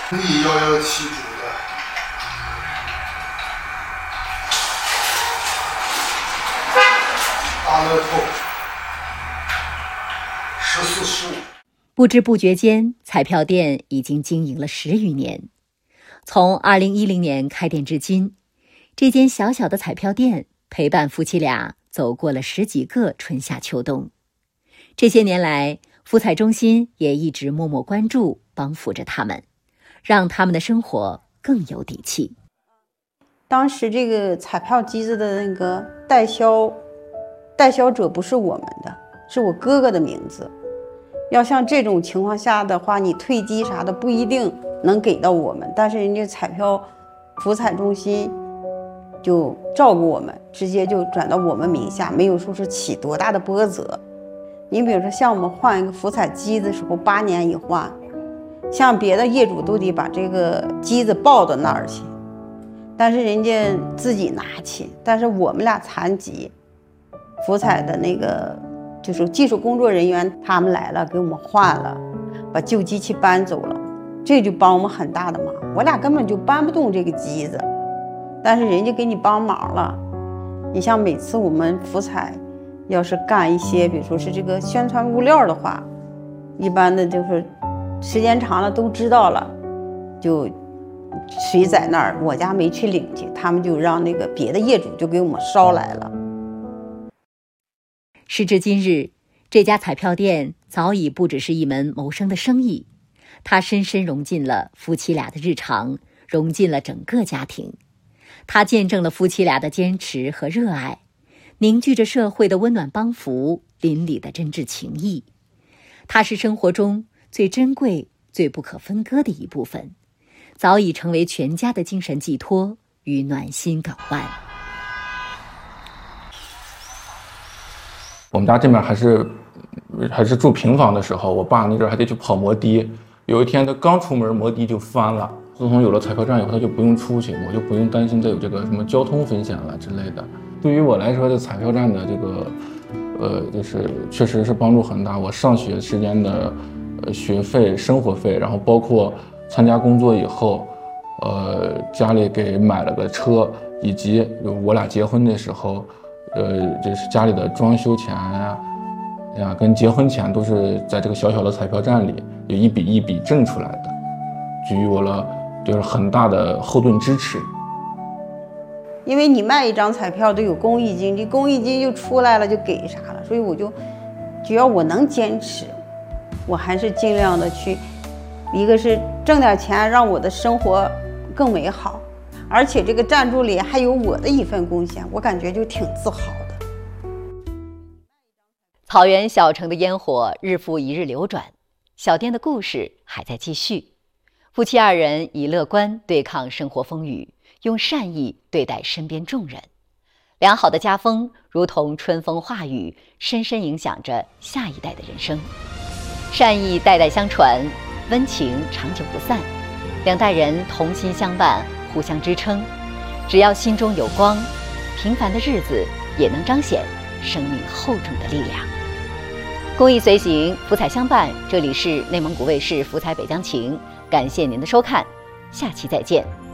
你要记住的，大乐透14、15。 不知不觉间，彩票店已经经营了10余年。从2010年开店至今，这间小小的彩票店陪伴夫妻俩走过了10几个春夏秋冬。这些年来，福彩中心也一直默默关注，帮扶着他们，让他们的生活更有底气。 当时这个彩票机子的那个代销者不是我们的，是我哥哥的名字。要像这种情况下的话，你退机啥的不一定能给到我们，但是人家彩票福彩中心就照顾我们，直接就转到我们名下，没有说是起多大的波折。你比如说像我们换一个福彩机的时候，8年一换，像别的业主都得把这个机子抱到那儿去，但是人家自己拿去，但是我们俩残疾，福彩的那个就是技术工作人员他们来了，给我们换了，把旧机器搬走了，这就帮我们很大的忙。我俩根本就搬不动这个机子，但是人家给你帮忙了。你像每次我们福彩要是干一些比如说是这个宣传物料的话，一般的就是时间长了都知道了，就谁在那儿，我家没去领去，他们就让那个别的业主就给我们捎来了。 时至今日，这家彩票店早已不只是一门谋生的生意，它深深融进了夫妻俩的日常，融进了整个家庭。它见证了夫妻俩的坚持和热爱，凝聚着社会的温暖帮扶，邻里的真挚情谊。它是生活中最珍贵、最不可分割的一部分，早已成为全家的精神寄托与暖心港湾。 我们家这边还是住平房的时候，我爸那阵还得去跑摩的。有一天他刚出门，摩的就翻了。自从有了彩票站以后，他就不用出去，我就不用担心再有这个什么交通风险了之类的。对于我来说，这彩票站的这个就是确实是帮助很大。我上学时间的学费、生活费，然后包括参加工作以后，家里给买了个车，以及我俩结婚的时候。这是家里的装修钱呀，跟结婚钱都是在这个小小的彩票站里有一笔一笔挣出来的，给予我了就是很大的后盾支持。 因为你卖一张彩票都有公益金，这公益金就出来了就给啥了，所以我就只要我能坚持，我还是尽量的去，一个是挣点钱让我的生活更美好，而且这个赞助里还有我的一份贡献，我感觉就挺自豪的。 草原小城的烟火日复一日流转，小店的故事还在继续。夫妻2人以乐观对抗生活风雨，用善意对待身边众人。良好的家风如同春风化雨，深深影响着下一代的人生。善意代代相传，温情长久不散。2代人同心相伴，互相支撑，只要心中有光，平凡的日子也能彰显生命厚重的力量。公益随行，福彩相伴，这里是内蒙古卫视福彩北疆情，感谢您的收看，下期再见。